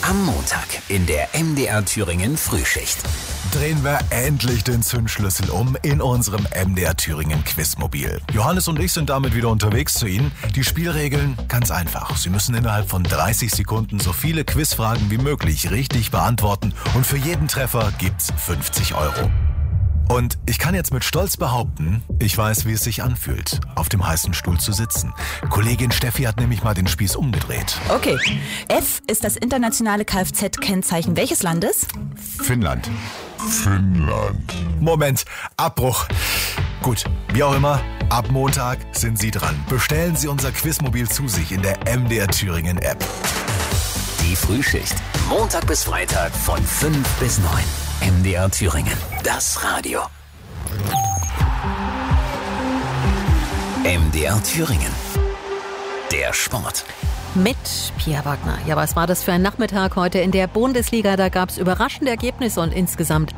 Am Montag in der MDR Thüringen Frühschicht. Drehen wir endlich den Zündschlüssel um in unserem MDR Thüringen Quizmobil. Johannes und ich sind damit wieder unterwegs zu Ihnen. Die Spielregeln ganz einfach. Sie müssen innerhalb von 30 Sekunden so viele Quizfragen wie möglich richtig beantworten und für jeden Treffer gibt's 50 €. Und ich kann jetzt mit Stolz behaupten, ich weiß, wie es sich anfühlt, auf dem heißen Stuhl zu sitzen. Kollegin Steffi hat nämlich mal den Spieß umgedreht. Okay. F ist das internationale Kfz-Kennzeichen welches Landes? Finnland. Moment, Abbruch. Gut, wie auch immer, ab Montag sind Sie dran. Bestellen Sie unser Quizmobil zu sich in der MDR Thüringen App. Die Frühschicht. Montag bis Freitag von 5 bis 9. MDR Thüringen. Das Radio. MDR Thüringen. Der Sport. Mit Pia Wagner. Ja, was war das für ein Nachmittag heute in der Bundesliga? Da gab es überraschende Ergebnisse und insgesamt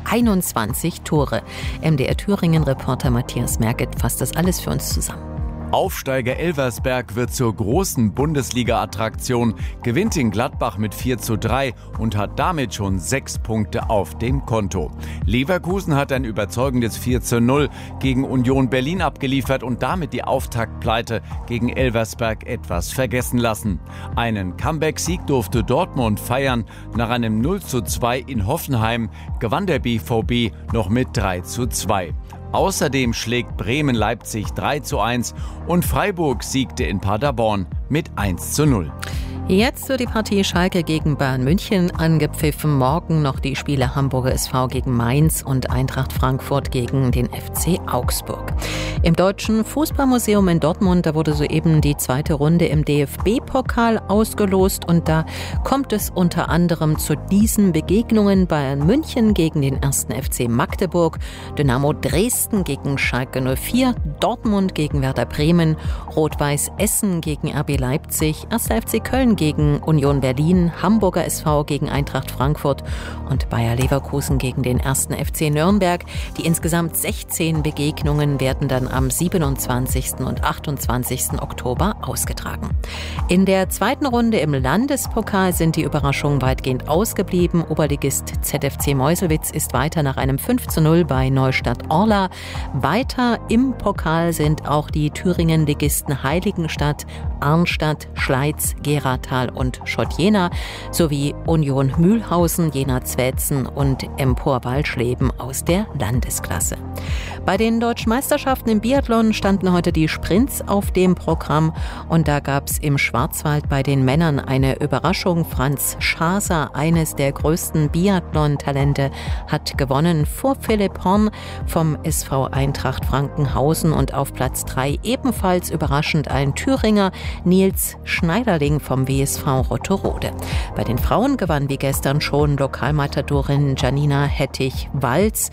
21 Tore. MDR Thüringen-Reporter Matthias Merget fasst das alles für uns zusammen. Aufsteiger Elversberg wird zur großen Bundesliga-Attraktion, gewinnt in Gladbach mit 4:3 und hat damit schon 6 Punkte auf dem Konto. Leverkusen hat ein überzeugendes 4:0 gegen Union Berlin abgeliefert und damit die Auftaktpleite gegen Elversberg etwas vergessen lassen. Einen Comeback-Sieg durfte Dortmund feiern. Nach einem 0:2 in Hoffenheim gewann der BVB noch mit 3:2. Außerdem schlägt Bremen Leipzig 3:1 und Freiburg siegte in Paderborn mit 1:0. Jetzt wird die Partie Schalke gegen Bayern München angepfiffen. Morgen noch die Spiele Hamburger SV gegen Mainz und Eintracht Frankfurt gegen den FC Augsburg. Im Deutschen Fußballmuseum in Dortmund, da wurde soeben die zweite Runde im DFB-Pokal ausgelost und da kommt es unter anderem zu diesen Begegnungen: Bayern München gegen den 1. FC Magdeburg, Dynamo Dresden gegen Schalke 04, Dortmund gegen Werder Bremen, Rot-Weiß Essen gegen RB Leipzig, 1. FC Köln gegen Union Berlin, Hamburger SV gegen Eintracht Frankfurt und Bayer Leverkusen gegen den 1. FC Nürnberg. Die insgesamt 16 Begegnungen werden dann am 27. und 28. Oktober ausgetragen. In der zweiten Runde im Landespokal sind die Überraschungen weitgehend ausgeblieben. Oberligist ZFC Meuselwitz ist weiter nach einem 5:0 bei Neustadt Orla. Weiter im Pokal sind auch die Thüringen-Ligisten Heiligenstadt, Arnstadt, Schleiz, Geratal und Schott Jena sowie Union Mühlhausen, Jena-Zweitzen und Empor Waldschleben aus der Landesklasse. Bei den Deutschen Meisterschaften im Biathlon standen heute die Sprints auf dem Programm und da gab es im Schwarzwald bei den Männern eine Überraschung. Franz Schaser, eines der größten Biathlon-Talente, hat gewonnen vor Philipp Horn vom SV Eintracht Frankenhausen und auf Platz 3 ebenfalls überraschend ein Thüringer, Nils Schneiderling vom WSV Rotterode. Bei den Frauen gewann wie gestern schon Lokalmatadorin Janina Hettich-Walz.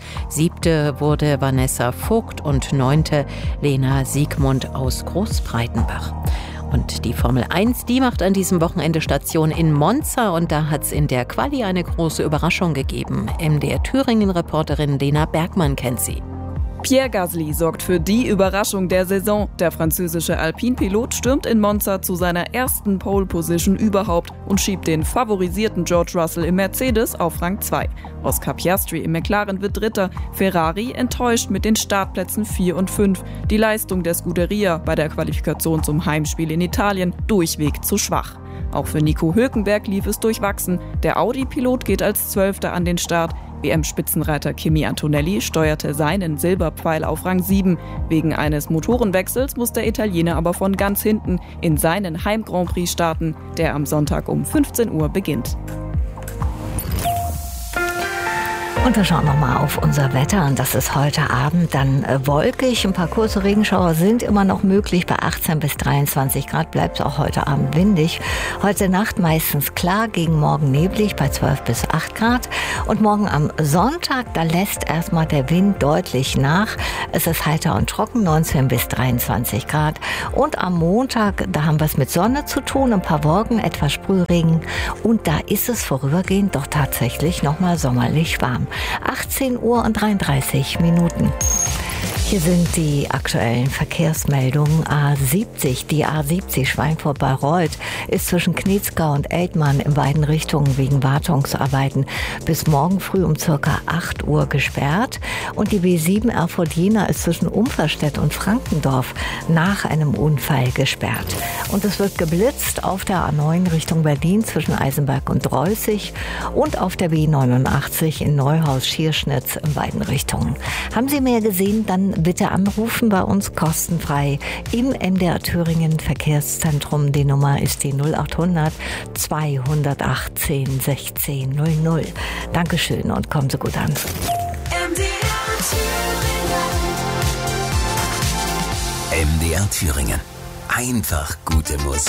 7. wurde Vanessa Vogt und 9. Lena Siegmund aus Großbreitenbach. Und die Formel 1, die macht an diesem Wochenende Station in Monza und da hat es in der Quali eine große Überraschung gegeben. MDR Thüringen-Reporterin Lena Bergmann kennt sie. Pierre Gasly sorgt für die Überraschung der Saison. Der französische Alpine-Pilot stürmt in Monza zu seiner ersten Pole-Position überhaupt und schiebt den favorisierten George Russell im Mercedes auf Rang 2. Oscar Piastri im McLaren wird Dritter, Ferrari enttäuscht mit den Startplätzen 4 und 5. Die Leistung der Scuderia bei der Qualifikation zum Heimspiel in Italien durchweg zu schwach. Auch für Nico Hülkenberg lief es durchwachsen. Der Audi-Pilot geht als 12. an den Start. WM-Spitzenreiter Kimi Antonelli steuerte seinen Silberpfeil auf Rang 7. Wegen eines Motorenwechsels muss der Italiener aber von ganz hinten in seinen Heim-Grand Prix starten, der am Sonntag um 15 Uhr beginnt. Und wir schauen nochmal auf unser Wetter und das ist heute Abend dann wolkig. Ein paar kurze Regenschauer sind immer noch möglich. Bei 18 bis 23 Grad bleibt es auch heute Abend windig. Heute Nacht meistens klar, gegen morgen neblig bei 12 bis 8 Grad. Und morgen am Sonntag, da lässt erstmal der Wind deutlich nach. Es ist heiter und trocken, 19 bis 23 Grad. Und am Montag, da haben wir es mit Sonne zu tun, ein paar Wolken, etwas Sprühregen. Und da ist es vorübergehend doch tatsächlich nochmal sommerlich warm. 18 Uhr und 33 Minuten. Hier sind die aktuellen Verkehrsmeldungen. A70, die A70 Schweinfurt-Bayreuth ist zwischen Kniezgau und Eltmann in beiden Richtungen wegen Wartungsarbeiten bis morgen früh um ca. 8 Uhr gesperrt. Und die B7 Erfurt-Jena ist zwischen Umferstedt und Frankendorf nach einem Unfall gesperrt. Und es wird geblitzt auf der A9 Richtung Berlin zwischen Eisenberg und Dreußig und auf der B89 in Neuhaus-Schierschnitz in beiden Richtungen. Haben Sie mehr gesehen? Dann bitte anrufen bei uns kostenfrei im MDR Thüringen Verkehrszentrum. Die Nummer ist die 0800 218 1600. Dankeschön und kommen Sie gut an. MDR Thüringen. Einfach gute Musik.